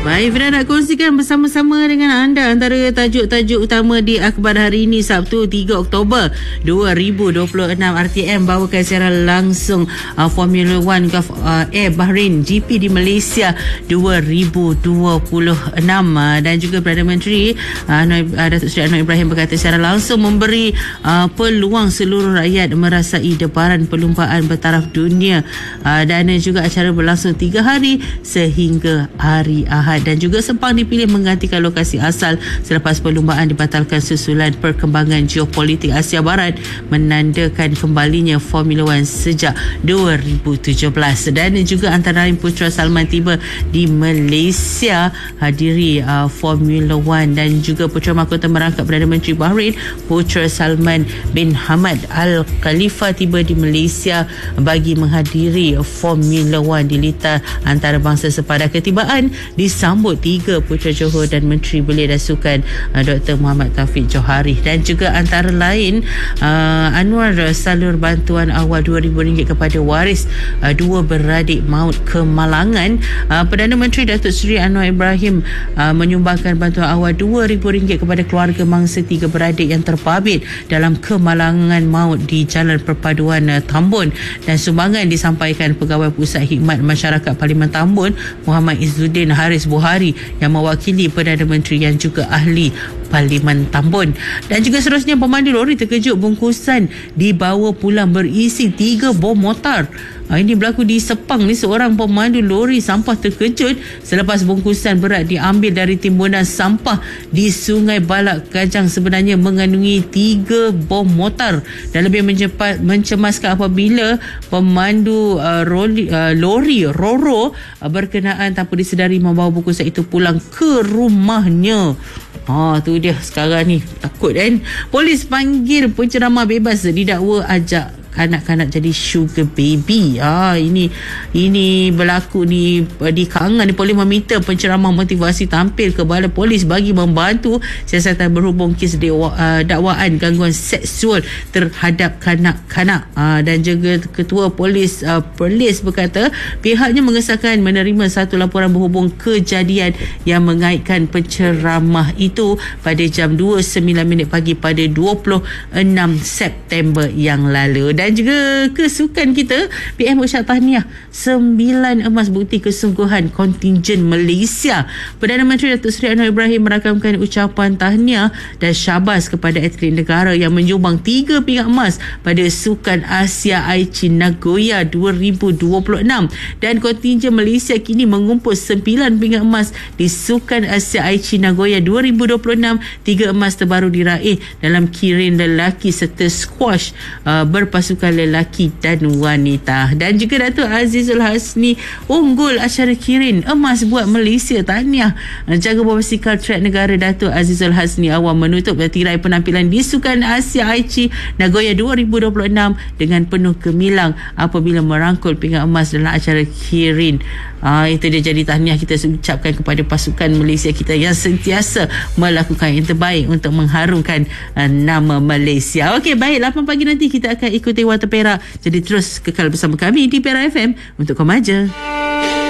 Baik, Fira nak kongsikan bersama-sama dengan anda antara tajuk-tajuk utama di akhbar hari ini, Sabtu 3 Oktober 2026. RTM bawakan secara langsung Formula 1 Gulf Air Bahrain GP di Malaysia 2026. Dan juga Perdana Menteri Datuk Seri Anwar Ibrahim berkata secara langsung memberi peluang seluruh rakyat merasai debaran perlumbaan bertaraf dunia. Dan juga acara berlangsung 3 hari sehingga hari Ahad. Dan juga Sepang dipilih menggantikan lokasi asal selepas perlumbaan dibatalkan susulan perkembangan geopolitik Asia Barat menandakan kembalinya Formula 1 sejak 2017. Dan juga antara lain Putra Salman tiba di Malaysia hadiri Formula 1, dan juga Putra Mahkota merangkap Perdana Menteri Bahrain Putra Salman bin Hamad Al Khalifa tiba di Malaysia bagi menghadiri Formula 1 di litar antarabangsa. Sepada ketibaan disambut 3 Putera Johor dan Menteri Belia dan Sukan Dr. Muhammad Taufik Johari. Dan juga antara lain Anwar salur bantuan awal RM2,000 kepada waris 2 beradik maut kemalangan. Perdana Menteri Datuk Seri Anwar Ibrahim menyumbangkan bantuan awal RM2,000 kepada keluarga mangsa 3 beradik yang terpabit dalam kemalangan maut di Jalan Perpaduan Tambun. Dan sumbangan disampaikan Pegawai Pusat Khidmat Masyarakat Parlimen Tambun Muhammad Izzuddin Haris Buhari yang mewakili Perdana Menteri yang juga ahli Parlimen Tambun. Dan juga seterusnya, pemandu lori terkejut bungkusan dibawa pulang berisi 3 bom mortar. Ini berlaku di Sepang ni. Seorang pemandu lori sampah terkejut selepas bungkusan berat diambil dari timbunan sampah di Sungai Balak Kajang sebenarnya mengandungi 3 bom mortar, dan lebih mencemaskan apabila pemandu lori Roro berkenaan tanpa disedari membawa bungkusan itu pulang ke rumahnya. Tu dia sekarang ni, takut kan. Polis panggil penceramah bebas didakwa ajak kanak-kanak jadi sugar baby. Ini berlaku di Kangan. Polis meminta penceramah motivasi tampil ke balai polis bagi membantu siasatan berhubung kes dakwaan gangguan seksual terhadap kanak-kanak. Dan juga Ketua Polis Perlis berkata pihaknya mengesahkan menerima satu laporan berhubung kejadian yang mengaitkan penceramah itu pada jam 2.09 pagi pada 26 September yang lalu. Dan juga kesukan kita, PM ucap tahniah 9 emas bukti kesungguhan kontingen Malaysia. Perdana Menteri Datuk Seri Anwar Ibrahim merakamkan ucapan tahniah dan syabas kepada atlet negara yang menyumbang 3 pingat emas pada Sukan Asia Aichi Nagoya 2026. Dan kontingen Malaysia kini mengumpul 9 pingat emas di Sukan Asia Aichi Nagoya 2026. 3 emas terbaru diraih dalam kirin lelaki serta squash berpasukan lelaki dan wanita. Dan juga Datuk Azizul Hasni unggul acara kirin emas buat Malaysia. Tahniah jaga basikal track negara Datuk Azizul Hasni awam menutup tirai penampilan di Sukan Asia Aichi Nagoya 2026 dengan penuh gemilang apabila merangkul pingat emas dalam acara kirin. Itu dia, jadi tahniah kita ucapkan kepada pasukan Malaysia kita yang sentiasa melakukan yang terbaik untuk mengharumkan nama Malaysia. Okey, baik, 8 pagi nanti kita akan ikuti Warta Perak. Jadi terus kekal bersama kami di Perak FM untuk Komaja.